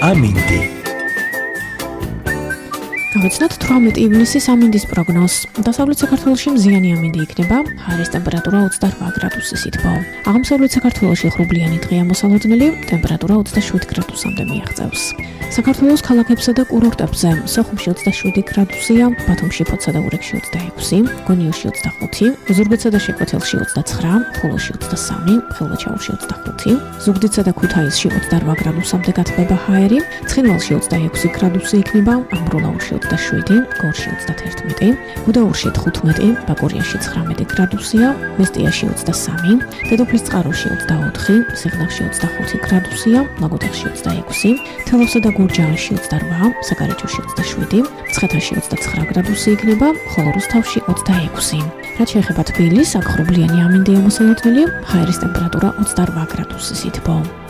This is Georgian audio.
ამინდი. გავიცნოთ 18 ივნისის ამინდის პროგნოზს. დასავლეთ საქართველოში მზიანი ამინდი იქნება, ჰაერის ტემპერატურა 28 გრადუსის ითბო. აღმოსავლეთ საქართველოში ღრუბლიანი დღეა მოსალოდნელი, ტემპერატურა 27 გრადუსამდე მიაღწევს. საქართველოს ქალაქებსა და კურორტებზე სოხუმში 27 გრადუსია, ბათუმში, ფოთსა და ურიგში 26, გონიოში 25, ზუგდიდსა და შეკვეთელში 29, ხულოში 23, ხელვაჩაურში 25, ზუგდიდსა და ქუთაისში 28 გრადუსამდე გათბება ჰაერი, ცხინვალში 26 გრადუსი იქნება, ამბროლაურში 27, გორში 31, გუდაურში 15, ბაკურიაში 19 გრადუსია, მესტიაში 23, დედოფლის წყაროში 24, სიღნაღში 25 გრადუსია, ლაგოდეხში 26, თელავსა და გურჯაანში 28, საკარაჯოში 27, მცხეთაში 29 გრადუსი იქნება, ხოლო რუსთავში 26. რაც შეეხება თბილისს, აქ ღრუბლიანი ამინდია მოსალოდნელი, ჰაერის ტემპერატურა 28 გრადუსის ითბო.